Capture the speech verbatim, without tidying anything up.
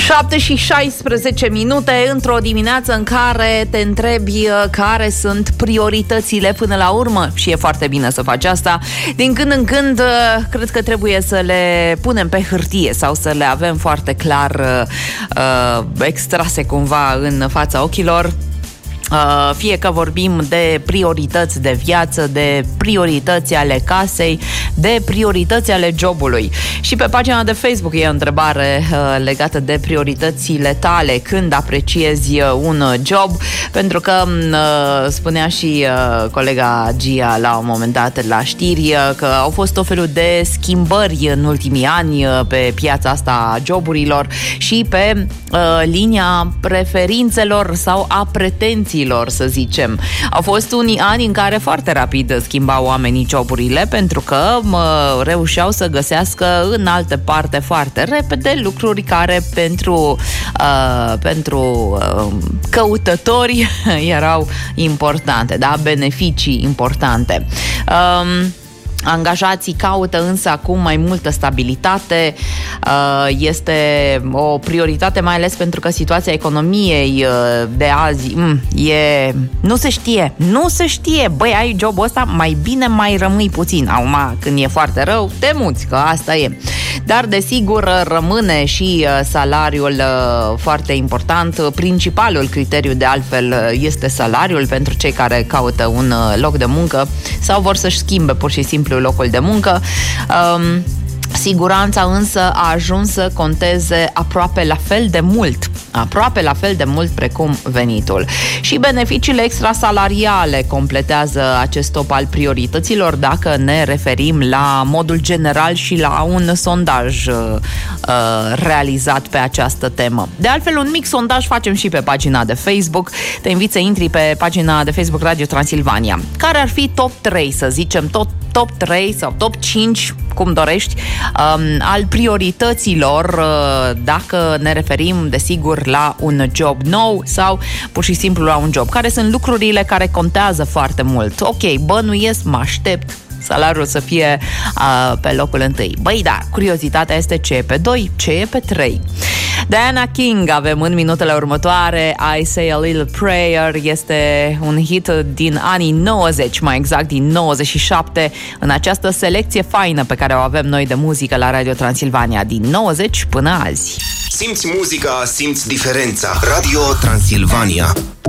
șapte și șaisprezece minute într-o dimineață în care te întrebi care sunt prioritățile până la urmă și e foarte bine să faci asta. Din când în când cred că trebuie să le punem pe hârtie sau să le avem foarte clar uh, extrase cumva în fața ochilor. Fie că vorbim de priorități de viață, de priorități ale casei, de priorități ale jobului. Și pe pagina de Facebook e o întrebare uh, legată de prioritățile tale când apreciezi un job, pentru că uh, spunea și uh, colega Gia la un moment dat la știri uh, că au fost o felul de schimbări în ultimii ani uh, pe piața asta a joburilor și pe uh, linia preferințelor sau a pretențiilor, să zicem. Au fost unii ani în care foarte rapid schimbau oamenii joburile pentru că mă, reușeau să găsească în alte parte foarte repede lucruri care pentru, uh, pentru uh, căutători erau importante, da? Beneficii importante. Um, Angajații caută însă acum mai multă stabilitate, este o prioritate mai ales pentru că situația economiei de azi e, nu se știe, nu se știe, băi, ai jobul ăsta, mai bine mai rămâi puțin, acum când e foarte rău, te muți, că asta e. Dar desigur rămâne și salariul foarte important, principalul criteriu de altfel este salariul pentru cei care caută un loc de muncă sau vor să-și schimbe pur și simplu locul de muncă. Um, Siguranța însă a ajuns să conteze aproape la fel de mult, aproape la fel de mult precum venitul. Și beneficiile extrasalariale completează acest top al priorităților dacă ne referim la modul general și la un sondaj uh, realizat pe această temă. De altfel, un mic sondaj facem și pe pagina de Facebook. Te invit să intri pe pagina de Facebook Radio Transilvania. Care ar fi top trei, să zicem, tot top trei sau top cinci, cum dorești, um, al priorităților uh, dacă ne referim, desigur, la un job nou sau pur și simplu la un job. Care sunt lucrurile care contează foarte mult? Ok, bănuiesc, mă aștept salariul să fie uh, pe locul întâi. Băi, da, curiozitatea este ce e pe doi, ce e pe trei. Diana King avem în minutele următoare. I Say a Little Prayer este un hit din anii nouăzeci, mai exact din nouăzeci și șapte, în această selecție faină pe care o avem noi de muzică la Radio Transilvania din nouăzeci până azi. Simți muzica, simți diferența. Radio Transilvania.